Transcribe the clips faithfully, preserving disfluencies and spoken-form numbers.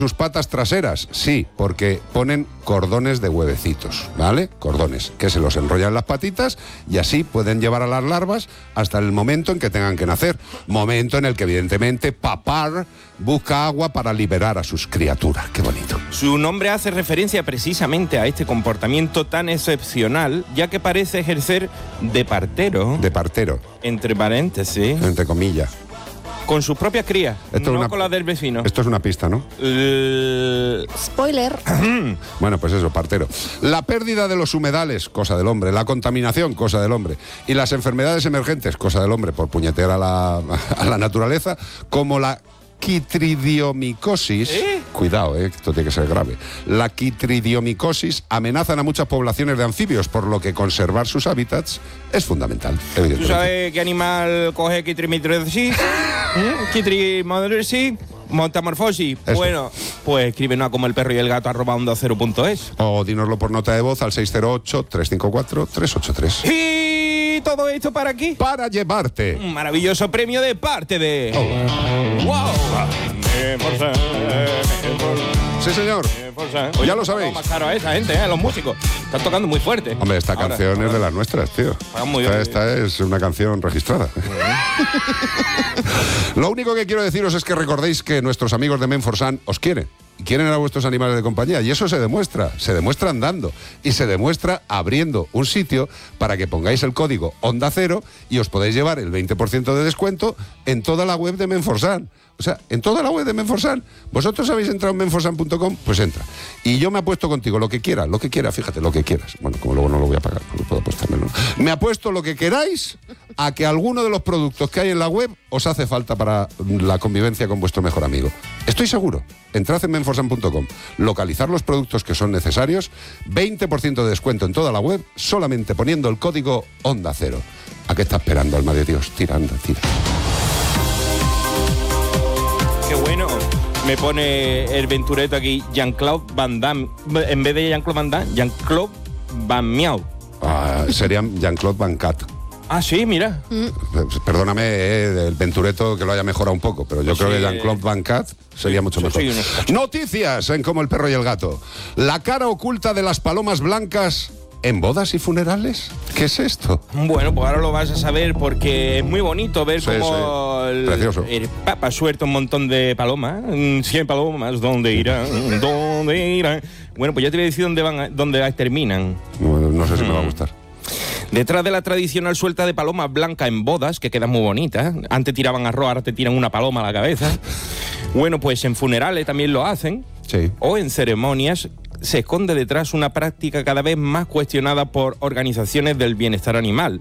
sus patas traseras, sí, porque ponen cordones de huevecitos, ¿vale? Cordones, que se los enrollan en las patitas y así pueden llevar a las larvas hasta el momento en que tengan que nacer. Momento en el que, evidentemente, Papar busca agua para liberar a sus criaturas. ¡Qué bonito! Su nombre hace referencia precisamente a este comportamiento tan excepcional, ya que parece ejercer de partero. De partero. Entre paréntesis. Entre comillas. Con sus propias crías, esto no una, con las del vecino. Esto es una pista, ¿no? El... Spoiler. Bueno, pues eso, partero. La pérdida de los humedales, cosa del hombre. La contaminación, cosa del hombre. Y las enfermedades emergentes, cosa del hombre, por puñetear a la, a la naturaleza, como la quitridiomicosis, ¿Eh? cuidado, eh, esto tiene que ser grave. La quitridiomicosis amenazan a muchas poblaciones de anfibios, por lo que conservar sus hábitats es fundamental. ¿Tú sabes qué animal coge quitridiomicosis? Quitridiomicosis, metamorfosis. Eso. Bueno, pues escríbenos a como el perro y el gato arroba onda cero punto es. O dínoslo por nota de voz al seis cero ocho, tres cinco cuatro, tres ocho tres. Y todo esto para aquí. Para llevarte Un maravilloso premio de parte de... Oh. ¡Wow! Sí, señor. Oye, ya lo sabéis. Más caro a esa gente, ¿eh? Los músicos. Están tocando muy fuerte. Hombre, esta Ahora, canción ahora. es de las nuestras, tío. Muy Esta, bien. esta es una canción registrada. Lo único que quiero deciros es que recordéis que nuestros amigos de Menforsan os quieren. Y quieren a vuestros animales de compañía. Y eso se demuestra. Se demuestra andando. Y se demuestra abriendo un sitio para que pongáis el código Onda Cero y os podéis llevar el veinte por ciento de descuento en toda la web de Menforsan. O sea, en toda la web de Menforsan. ¿Vosotros habéis entrado en menforsan punto com? Pues entra. Y yo me apuesto contigo, lo que quieras, lo que quieras, fíjate, lo que quieras. Bueno, como luego no lo voy a pagar, no lo puedo apostármelo. Me apuesto lo que queráis a que alguno de los productos que hay en la web os hace falta para la convivencia con vuestro mejor amigo. Estoy seguro. Entrad en menforsan punto com, localizar los productos que son necesarios, veinte por ciento de descuento en toda la web, solamente poniendo el código Onda Cero. ¿A qué está esperando, alma de Dios? Tira, anda, tira. Qué bueno. Me pone el ventureto aquí, Jean-Claude Van Damme. En vez de Jean-Claude Van Damme, Jean-Claude Van Miau. Ah, sería Jean-Claude Van Cat. Ah, sí, mira. Mm. Perdóname, eh, el ventureto que lo haya mejorado un poco, pero yo Sí, creo que Jean-Claude Van Cat sería mucho sí, mejor. soy un- Noticias en Como el perro y el gato. La cara oculta de las palomas blancas en bodas y funerales. ¿Qué es esto? Bueno, pues ahora lo vas a saber porque es muy bonito ver Sí, cómo sí. el, Precioso. el Papa suelta un montón de palomas. Mm, cien palomas, ¿dónde irán? ¿Dónde irán? Bueno, pues ya te voy a decir dónde van, a- dónde terminan. Bueno, no sé si me va a gustar. Detrás de la tradicional suelta de palomas blancas en bodas, que quedan muy bonitas. Antes tiraban arroz, ahora te tiran una paloma a la cabeza. Bueno, pues en funerales también lo hacen. Sí. O en ceremonias se esconde detrás una práctica cada vez más cuestionada por organizaciones del bienestar animal.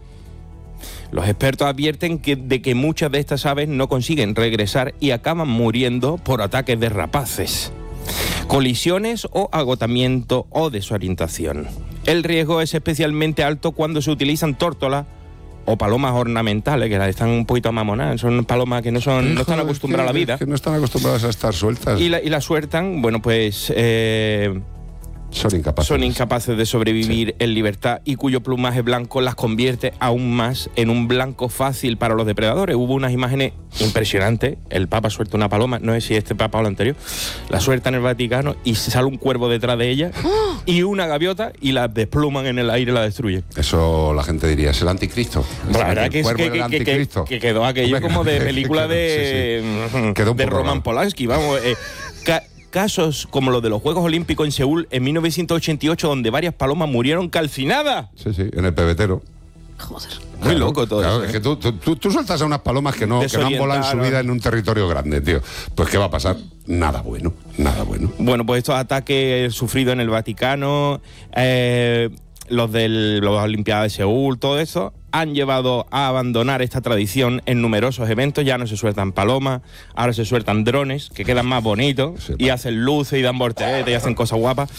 Los expertos advierten que, de que muchas de estas aves no consiguen regresar y acaban muriendo por ataques de rapaces, colisiones o agotamiento o desorientación. El riesgo es especialmente alto cuando se utilizan tórtolas o palomas ornamentales, que las están un poquito amamonadas, son palomas que no, son, no están Hijo, acostumbradas a la es que- vida. es que no están acostumbradas a estar sueltas. Y la, y la sueltan, bueno, pues eh, Son incapaces. son incapaces de sobrevivir en libertad y cuyo plumaje blanco las convierte aún más en un blanco fácil para los depredadores. Hubo unas imágenes impresionantes. El Papa suelta una paloma, no sé si este Papa o el anterior, la suelta en el Vaticano y sale un cuervo detrás de ella y una gaviota y la despluman en el aire y la destruyen. Eso la gente diría, es el anticristo. Es La verdad el que, es cuervo que, del que- que- anticristo. que quedó aquello Hombre, como de que- película que- de, sí, sí. Quedó un de poco Roman raro. Polanski, vamos. eh, ca- casos como los de los Juegos Olímpicos en Seúl en mil novecientos ochenta y ocho, donde varias palomas murieron calcinadas. Sí, sí, en el pebetero. Joder. Muy loco todo Claro, eso, es ¿eh? que tú, tú, tú- tú sueltas a unas palomas que no, que no han volado en su Desorientaron. vida en un territorio grande, tío. Pues ¿qué va a pasar? Nada bueno, nada bueno. Bueno, pues estos ataques sufridos en el Vaticano, eh, los de las Olimpiadas de Seúl, todo eso, han llevado a abandonar esta tradición en numerosos eventos. Ya no se sueltan palomas, ahora se sueltan drones, que quedan más bonitos, Sí, y va. hacen luces y dan volteretas y hacen cosas guapas.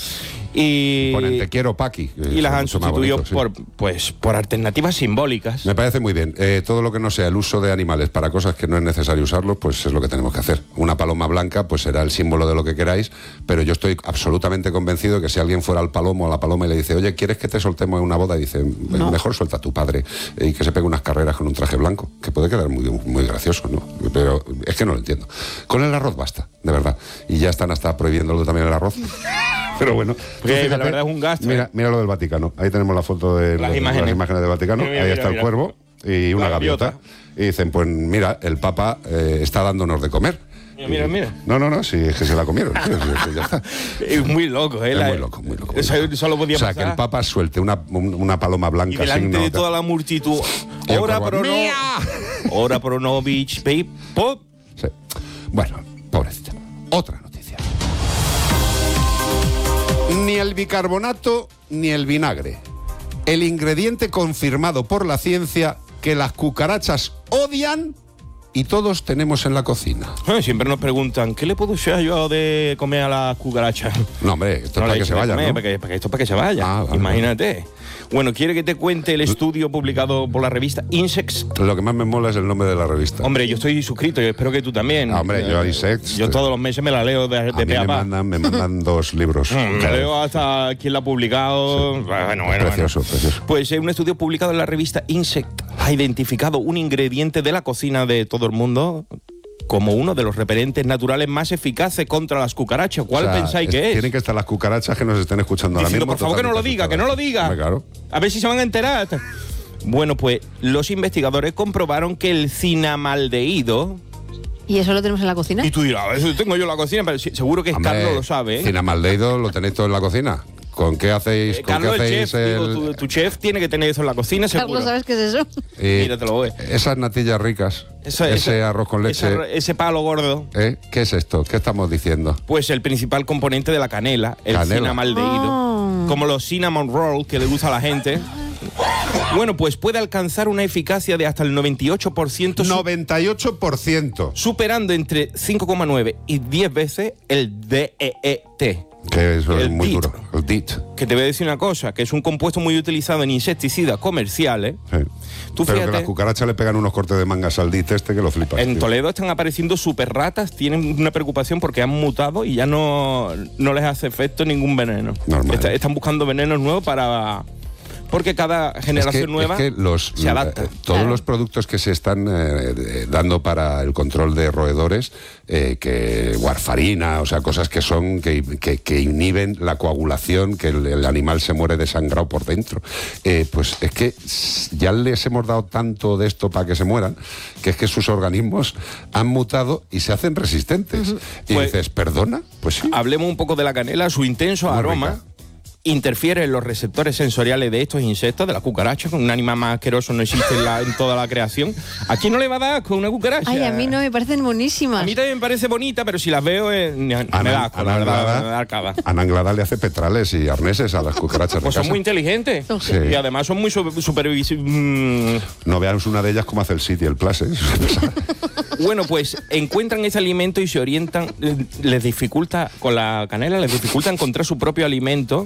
Y, Ponen te quiero, Paqui. que y las son han mucho más sustituido bonitos, sí. por, pues, por alternativas simbólicas. Me parece muy bien. Eh, todo lo que no sea el uso de animales para cosas que no es necesario usarlos, pues es lo que tenemos que hacer. Una paloma blanca, pues será el símbolo de lo que queráis, pero yo estoy absolutamente convencido de que si alguien fuera al palomo o a la paloma y le dice, oye, ¿quieres que te soltemos en una boda? Y dice, No. mejor suelta a tu padre eh, y que se pegue unas carreras con un traje blanco, que puede quedar muy, muy gracioso, ¿no? pero es que no lo entiendo. Con el arroz basta, de verdad. Y ya están hasta prohibiéndolo también el arroz. Pero bueno, fíjate, la verdad es un gasto. Mira, ¿eh? mira lo del Vaticano. Ahí tenemos la foto de las, los, imágenes. las imágenes del Vaticano. Mira, mira, ahí está mira, el cuervo y una la gaviota. gaviota. Y dicen, pues mira, el Papa eh, está dándonos de comer. Mira, mira, mira. No, no, no, sí, es que se la comieron. Sí, sí, ya está. Es muy loco, ¿eh? Es La- muy loco, muy loco. muy Eso loco. solo podía o sea, pasar. que el Papa suelte una, un- una paloma Y blanca. delante signo de toda la multitud. Y el Ora cuervo, pro no. ¡Mía! Ora pro nobis pei pop. Sí. Bueno, pobrecita. Otra noticia. Ni el bicarbonato ni el vinagre. El ingrediente confirmado por la ciencia que las cucarachas odian y todos tenemos en la cocina. Eh, Siempre nos preguntan, ¿qué le puedo echar yo de comer a las cucarachas? No, hombre, esto No es para le que se eches de vayan, comer, ¿no? para que- para que esto es para que se vaya. Ah, vale, Imagínate. Bueno, ¿quiere que te cuente el estudio publicado por la revista Insects? Lo que más me mola es el nombre de la revista. Hombre, yo estoy suscrito y espero que tú también. Ah, hombre, yo a Eh, Insects, Yo eh, todos los meses me la leo de, A de mí pe a me pa. mandan, me mandan dos libros. Mm, Me leo hasta quién la ha publicado. Bueno, bueno, Precioso, bueno. precioso. Pues eh, un estudio publicado en la revista Insect ha identificado un ingrediente de la cocina de todo el mundo como uno de los repelentes naturales más eficaces contra las cucarachas. ¿Cuál O sea, pensáis que es? Tienen que estar las cucarachas que nos estén escuchando ahora Diciendo, mismo. por favor, que no lo totalmente diga, que no lo diga. Hombre, claro. A ver si se van a enterar. Bueno, pues los investigadores comprobaron que el cinamaldehído... ¿Y eso lo tenemos en la cocina? Y tú dirás, eso tengo yo en la cocina, pero sí- seguro que Hombre, Carlos lo sabe, ¿eh? Cinamaldehído lo tenéis todo en la cocina. ¿Con qué hacéis? Eh, ¿Con Carlos, qué el hacéis chef, digo, el- tu, tu chef tiene que tener eso en la cocina, seguro. Carlos, ¿sabes qué es eso? eh, Mira, te lo voy. esas natillas ricas, Eso- ese ese- arroz con leche, ese, ese palo gordo. ¿eh? ¿Qué es esto? ¿Qué estamos diciendo? Pues el principal componente de la canela, el Canela. cinamaldehído. Oh. Como los cinnamon roll que le gusta a la gente. Bueno, pues puede alcanzar una eficacia de hasta el noventa y ocho por ciento, su- noventa y ocho por ciento. superando entre cinco coma nueve y diez veces el D E E T. Que eso es El muy D I T. duro. El D I T. Que te voy a decir una cosa, que es un compuesto muy utilizado en insecticidas comerciales. Sí. Tú Pero que fíjate- las cucarachas le pegan unos cortes de mangas al D I T este que lo flipas. En tío. Toledo están apareciendo super ratas, tienen una preocupación porque han mutado y ya no, no les hace efecto ningún veneno. Normal. Está- están buscando venenos nuevos para... Porque cada generación es que, nueva es que los, se adapta. eh, todos Claro. los productos que se están eh, eh, dando para el control de roedores, eh, que warfarina, o sea, cosas que son que, que- que inhiben la coagulación, que el, el animal se muere desangrado por dentro, eh, pues es que s- ya les hemos dado tanto de esto para que se mueran, que es que sus organismos han mutado y se hacen resistentes. Y Pues- dices, ¿perdona? Pues sí. Hablemos un poco de la canela, su intenso Muy aroma. rica. Interfiere en los receptores sensoriales de estos insectos, de la cucaracha, que un animal más asqueroso no existe en, la- en toda la creación. ¿A quién no le va a dar asco una cucaracha? Ay, a mí no, me parecen monísimas. A mí también me parece bonita, pero si las veo, eh, me me Ana- da asco, la Ana verdad, Anglada- me da arcada. Ana Anglada le hace petrales y arneses a las cucarachas de Pues son casa. muy inteligentes. Sí. Y además son muy super, supervis- mm, No veamos una de ellas como hace el City el Plus, ¿eh? Bueno, pues encuentran ese alimento y se orientan, eh, les dificulta, con la canela, les dificulta encontrar su propio alimento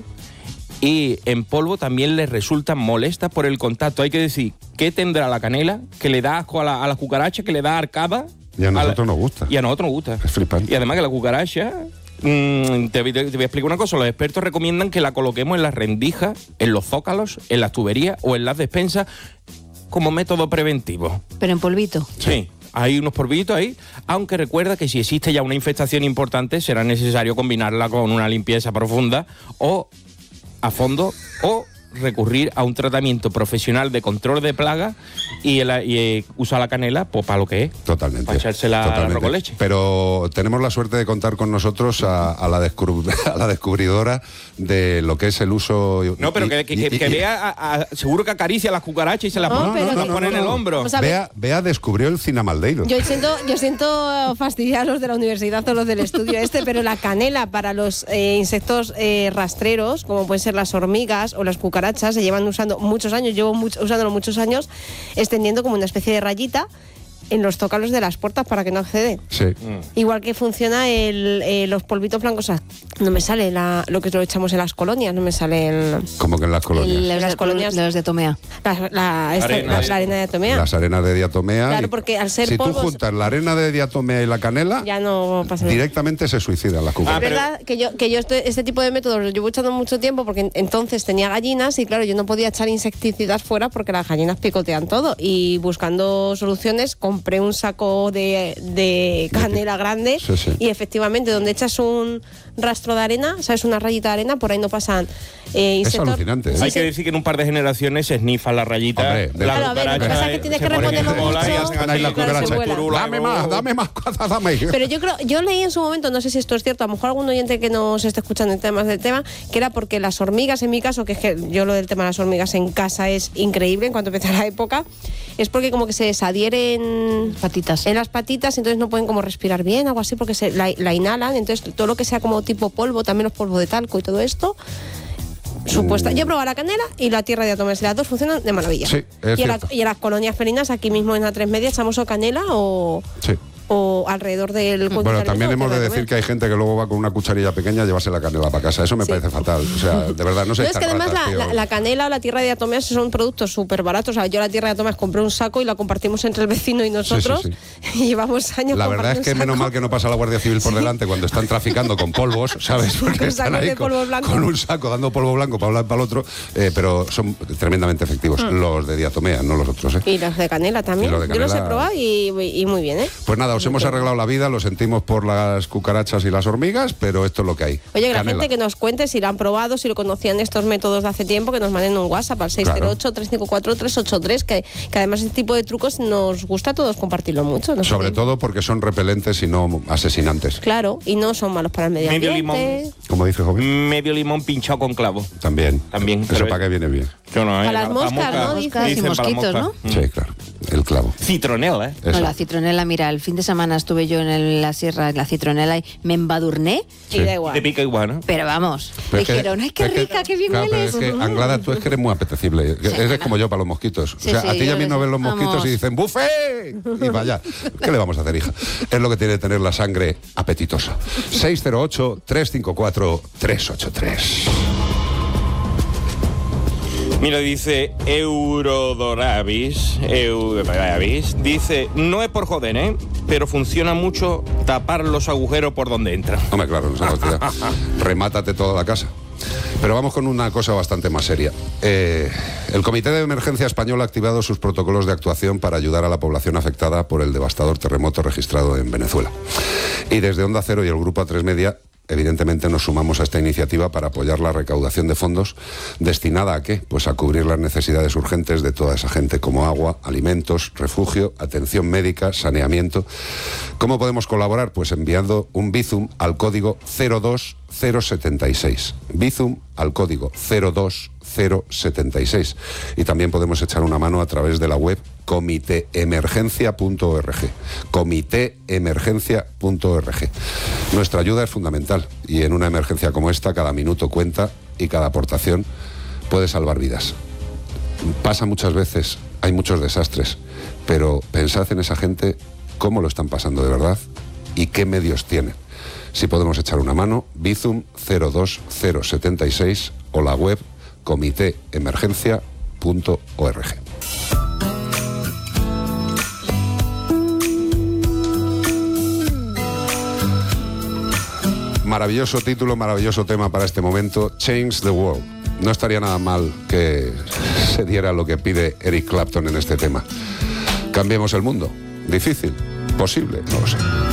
y en polvo también les resulta molesta por el contacto. Hay que decir, ¿qué tendrá la canela? Que le da asco a la, a la cucaracha, que le da arcada. Y a la- nosotros nos gusta. Y a nosotros nos gusta. Es flipante. Y además que la cucaracha... mm, te, voy- te voy a explicar una cosa. Los expertos recomiendan que la coloquemos en las rendijas, en los zócalos, en las tuberías o en las despensas como método preventivo. Pero en polvito. Sí, hay unos polvitos ahí, aunque recuerda que si existe ya una infestación importante será necesario combinarla con una limpieza profunda o a fondo o recurrir a un tratamiento profesional de control de plagas y, el- y, eh, usar la canela pues para lo que es. Totalmente. Para echársela al totalmente. arroz con leche. Pero tenemos la suerte de contar con nosotros a, a la, descubri- a la descubridora de lo que es el uso. No, pero y- que, que- y- que y- vea, a- a- seguro que acaricia a las cucarachas y se las No, pone, pero las que- pone en el hombro. O sea, a ver- Bea, Bea descubrió el cinamaldehído. Yo siento, yo siento fastidiar a los de la universidad o los del estudio este, pero la canela para los eh, insectos eh, rastreros, como pueden ser las hormigas o las cucarachas, se llevan usando muchos años, llevo mucho, usándolo muchos años, extendiendo como una especie de rayita en los zócalos de las puertas para que no acceden. Sí. Igual que funciona el, eh, los polvitos blancos. O sea, no me sale la, lo que lo echamos en las colonias, no me sale el, Como que en las colonias. Los Las de, colonias- los de Tomea. la, la- esta- Arena. la- la arena de atomea. Las arenas de diatomea. Claro, y- porque al ser si polvos- tú juntas la arena de diatomea y la canela, Ya no pasa nada. directamente se suicidan las Ah, Es cucarachas. pero- verdad que yo, que yo estoy- este tipo de métodos los llevo echando mucho tiempo porque en- entonces tenía gallinas y claro, yo no podía echar insecticidas fuera porque las gallinas picotean todo y buscando soluciones con compré un saco de, de canela grande Sí, sí. y efectivamente donde echas un rastro de arena, sabes, una rayita de arena, por ahí no pasan eh, Es insectos. alucinante, ¿eh? Sí, Hay sí. que decir que en un par de generaciones se esnifa la rayita. Hombre, de- la Claro, a ver, lo que cucaracha, pasa es que eh, tienes se que ponen en reponerlo bola y mucho. hacen Están ahí la así, Claro, se cucaracha. vuela. turula, Dame luego- más, dame más, dame. Pero yo creo, yo leí en su momento, no sé si esto es cierto, a lo mejor algún oyente que nos esté escuchando en temas del tema, que era porque las hormigas, en mi caso, que es que yo lo del tema de las hormigas en casa es increíble en cuanto empieza la época, es porque como que se desadhieren Patitas. en las patitas, entonces no pueden como respirar bien, algo así, porque se la, la inhalan, entonces todo lo que sea como tipo polvo, también los polvos de talco y todo esto. Supuesta. Yo he probado la canela y la tierra de átomos y las dos funcionan de maravilla. Sí, es y, en la- cierto. y en las colonias felinas, aquí mismo en la tres Media, echamos o canela o, Sí. o alrededor del cuenco Bueno, caribeño, también hemos de tierra decir comer. que hay gente que luego va con una cucharilla pequeña a llevarse la canela para casa. Eso me Sí. parece fatal. O sea, de verdad, no sé. No, es que además la, la- la canela o la tierra de diatomeas son productos súper baratos. O sea, yo la tierra de diatomeas compré un saco y la compartimos entre el vecino y nosotros. sí, Y llevamos años La verdad es que compartiendo un menos saco. mal que no pasa la Guardia Civil por delante cuando están traficando con polvos, ¿sabes? Porque Con están sacos ahí de con, polvo blanco. con un saco dando polvo blanco para hablar para el otro, eh, pero son tremendamente efectivos. Los de diatomea, no los otros, ¿eh? Y los de canela también. Y los de Yo los he canela- probado y, y muy bien, ¿eh? Pues nada, os hemos arreglado la vida, lo sentimos por las cucarachas y las hormigas, pero esto es lo que hay. Oye, que la Canela. gente que nos cuente si lo han probado, si lo conocían estos métodos de hace tiempo, que nos manden un WhatsApp al seis cero ocho, tres cinco cuatro, tres ocho tres, que, que además este tipo de trucos nos gusta a todos compartirlo mucho. ¿no? Sobre todo porque son repelentes y no asesinantes. Claro, y no son malos para el medio Medio ambiente. limón. Como dice joven. Medio limón pinchado con clavo. También. También, Eso pero- para qué viene bien. Yo no, eh, Para las moscas, mosca. ¿no? Moscas y Dicen para mosquitos, mosca. ¿no? Mm. Sí, claro. El clavo. Citronela, ¿eh? Eso. No, la citronela, mira, el fin de semana estuve yo en el- la sierra, en la citronela, y me embadurné, Y da Te igual. pica igual, ¿no? pero vamos, Pero es que- dijeron, ¡ay, qué es que- rica, qué bien claro, pero hueles! es que, Anglada, tú es que eres muy apetecible. Sí, eres no. como yo para los mosquitos. Sí, o sea, sí, a ti y a yo mí les- no ven los mosquitos vamos. y dicen ¡buffet! Y vaya, ¿qué le vamos a hacer, hija? Es lo que tiene tener la sangre apetitosa. seis cero ocho, tres cinco cuatro, tres ocho tres. Mira, dice Eurodoravis, Eurodoravis, dice, no es por joder, ¿eh? Pero funciona mucho tapar los agujeros por donde entran. Hombre, claro, no se nos tira. Remátate toda la casa. Pero vamos con una cosa bastante más seria. Eh, el Comité de Emergencia Español ha activado sus protocolos de actuación para ayudar a la población afectada por el devastador terremoto registrado en Venezuela. Y desde Onda Cero y el Grupo A tres Media, evidentemente nos sumamos a esta iniciativa para apoyar la recaudación de fondos destinada a ¿qué? Pues a cubrir las necesidades urgentes de toda esa gente, como agua, alimentos, refugio, atención médica, saneamiento. ¿Cómo podemos colaborar? Pues enviando un Bizum al código cero dos cero siete seis. Bizum al código cero dos cero siete seis. Y también podemos echar una mano a través de la web comiteemergencia punto org. comiteemergencia punto org. Nuestra ayuda es fundamental y en una emergencia como esta cada minuto cuenta y cada aportación puede salvar vidas. Pasa muchas veces, hay muchos desastres, pero pensad en esa gente, cómo lo están pasando de verdad y qué medios tienen. Si podemos echar una mano, Bizum cero dos cero siete seis o la web comiteemergencia punto org. Maravilloso título, maravilloso tema para este momento, Change the World. No estaría nada mal que se diera lo que pide Eric Clapton en este tema. Cambiemos el mundo. ¿Difícil? ¿Posible? No lo sé.